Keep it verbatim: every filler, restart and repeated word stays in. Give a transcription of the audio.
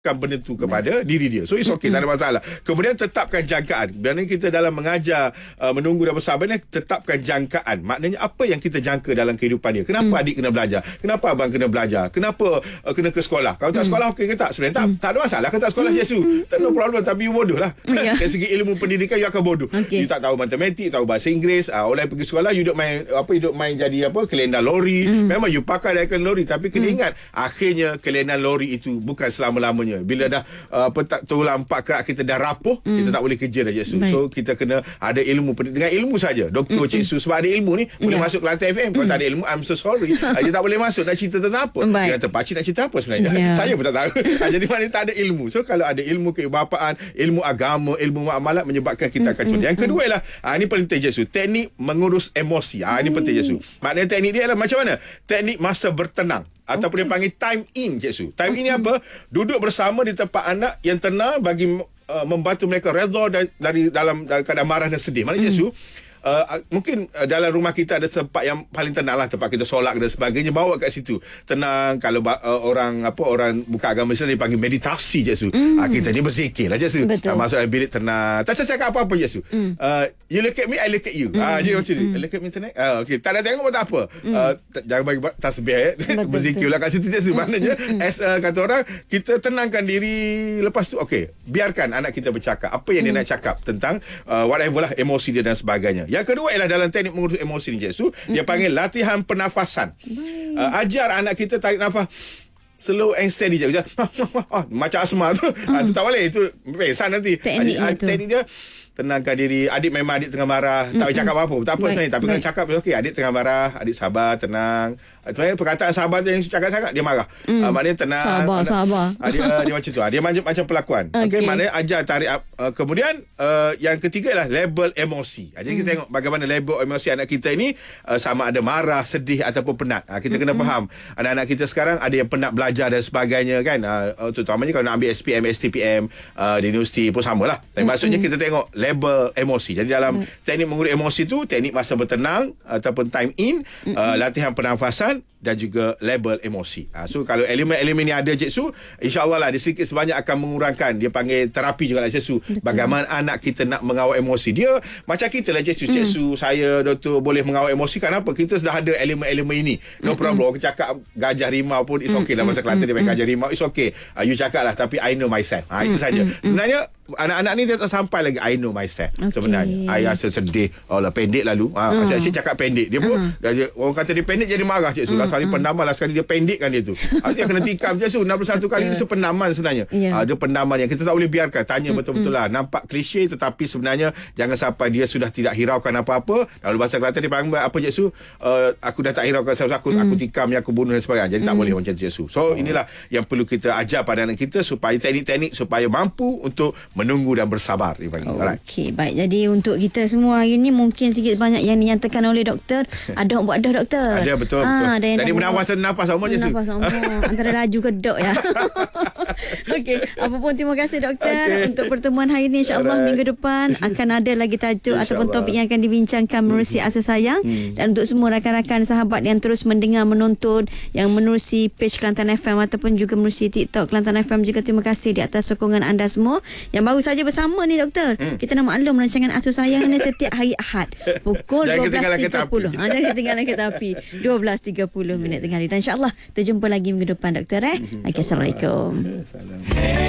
benda tu kepada diri dia. So it's okay, tak ada masalah. Kemudian tetapkan jangkaan. Biasanya kita dalam mengajar uh, menunggu dan bersabar ni, tetapkan jangkaan. Maknanya apa yang kita jangka dalam kehidupan dia. Kenapa mm. adik kena belajar? Kenapa abang kena belajar? Kenapa uh, kena ke sekolah? Kalau tak mm. sekolah okey ke tak? Sebenarnya tak, mm. tak ada masalah ke tak sekolah Yesu. Tak no problem, tapi you bodoh lah. Yeah. Dari segi ilmu pendidikan you akan bodoh. Okay. You tak tahu matematik, tahu bahasa Inggeris, uh, orang pergi sekolah you duk main apa you duk main jadi apa kelendar lori. Mm. Memang you pakai dari kelendar lori, tapi kena mm. ingat akhirnya kelendar lori itu bukan selama-lamanya. Bila dah uh, petak tulang empat kerak kita dah rapuh, mm. kita tak boleh kerja dah Cik Su. So kita kena ada ilmu, dengan ilmu saja. Doktor mm. Cik Su, sebab ada ilmu ni boleh yeah. masuk Kelantan F M. Kalau mm. tak ada ilmu, I'm so sorry. Dia tak boleh masuk. Nak cerita tentang apa? Dia kata pakcik nak cerita apa sebenarnya? Yeah. Saya pun tak tahu. Jadi maknanya tak ada ilmu. So kalau ada ilmu keibapaan, ilmu agama, ilmu muamalat, menyebabkan kita akan mm. Yang kedua ialah ah, ini penting Cik Su, teknik mengurus emosi. Ah, ini penting Cik Su. Maknanya teknik dia adalah macam mana? Teknik masa bertenang. Ataupun okay. dia panggil time in, Cik Su. Time okay. in ni apa? Duduk bersama di tempat anak yang tenang bagi uh, membantu mereka redha dari, dari dalam, dalam keadaan marah dan sedih. Mana Cik Su? Uh, mungkin uh, dalam rumah kita ada tempat yang paling tenang lah, tempat kita solat dan sebagainya, bawa kat situ tenang. Kalau uh, orang apa orang bukan agama Islam dia panggil meditasi Cik Su. Mm. Uh, kita ni berzikir lah Cik Su. Uh, masuk dalam bilik tenang, tak cakap apa-apa Cik Su. Mm. uh, You look at me, I look at you. Ah, mm. uh, macam ni. Mm. Look at me tonight. Uh, okay. Tak nak tengok pun tak apa. Mm. Uh, jangan bagi tasbih eh. Berzikir lah kat situ Cik Su. Maknanya mm. as uh, kata orang, kita tenangkan diri. Lepas tu okay, biarkan anak kita bercakap apa yang mm. dia nak cakap tentang uh, whatever lah emosi dia dan sebagainya. Yang kedua ialah dalam teknik mengurus emosi ni Cik Su, mm-hmm. dia panggil latihan pernafasan. Uh, ajar anak kita tarik nafas slow and steady je. Macam asma tu. Mm. Uh, tu tak boleh. Itu pesan nanti. Teknik, uh, teknik dia tenangkan diri. Adik memang adik tengah marah, mm-hmm. tak boleh cakap apa-apa. Tak apa sebenarnya. Tapi kalau cakap okey, adik tengah marah, adik sabar, tenang. Sebenarnya perkataan sabar tu yang cakap sangat dia marah. Mm. Uh, maknanya tenang. Sabar, anak, sabar. Uh, dia, uh, dia macam tu. Uh, dia macam macam pelakuan. Okey, okay, maknanya ajar tarik uh, kemudian uh, yang ketiga ialah label emosi. Uh, jadi mm. kita tengok bagaimana label emosi anak kita ini, uh, sama ada marah, sedih ataupun penat. Uh, kita mm-hmm. kena faham. Anak-anak kita sekarang ada yang penat belajar dan sebagainya kan. Uh, terutamanya kalau nak ambil S P M, S T P M uh, di universiti pun samalah. Tapi mm-hmm. maksudnya kita tengok label emosi. Jadi dalam mm. teknik mengurus emosi tu, teknik masa bertenang ataupun time in, mm-hmm. uh, latihan pernafasan dan juga label emosi. Ha, so kalau elemen-elemen ni ada Cik Su, insya-Allah lah dia sedikit sebanyak akan mengurangkan. Dia panggil terapi juga lah Cik Su. Betul. Bagaimana anak kita nak mengawal emosi. Dia macam kita lah Cik Su. Hmm. Cik Su, saya, doktor boleh mengawal emosi. Kenapa? Kita sudah ada elemen-elemen ini. No problem. Orang cakap gajah rimau pun it's okay lah. Masa Kelantan dia main gajah rimau, it's okay. Uh, you cakap lah, tapi I know myself. Ha, itu saja. Sebenarnya anak-anak ni dia tak sampai lagi I know myself. Okay. Sebenarnya I rasa sedih. Oh lah, pendek lalu. Ha, uh. Asyik cakap pendek. Dia pun uh. dia, orang kata dia pendek jadi marah Cik Su. Uh. Sekali pendaman lah, sekali dia pendekkan dia tu. Dia kena tikam Cik Su. enam puluh satu kali itu pendaman sebenarnya. Yeah. Ha, dia pendaman yang kita tak boleh biarkan. Tanya betul-betul lah. Nampak klise tetapi sebenarnya jangan sampai dia sudah tidak hiraukan apa-apa. Lalu bahasa Kelantan dia panggil apa Cik Su? Uh, aku dah tak hiraukan siapa aku, mm. aku tikam, aku bunuh dan sebagainya. Jadi mm. tak boleh macam Cik Su. So oh. inilah yang perlu kita ajar pada anak kita supaya teknik-teknik supaya mampu untuk menunggu dan bersabar. Okey, baik. Jadi untuk kita semua hari ni mungkin sikit banyak yang dinyatakan oleh doktor. Ada orang buat dah doktor. Ada betul. Ha, betul. Ada tadi menawasan nafas sama je Su. Nafas sama. Antara laju ke dok ya. Okey, apapun terima kasih doktor okay. untuk pertemuan hari ini. InsyaAllah right. minggu depan akan ada lagi tajuk ataupun topik yang akan dibincangkan menerusi Asa Sayang. Hmm. Dan untuk semua rakan-rakan sahabat yang terus mendengar, menonton, yang menerusi page Kelantan F M ataupun juga menerusi TikTok Kelantan F M, juga terima kasih di atas sokongan anda semua. Yang baru saja bersama ni doktor, hmm. kita nak maklum rancangan Asa Sayang ni setiap hari Ahad pukul dua belas tiga puluh. Ha, jangan ketinggalan kereta api. dua belas tiga puluh minit tengah hari. Dan insyaAllah terjumpa lagi minggu depan doktor eh. Okay, Assalamualaikum.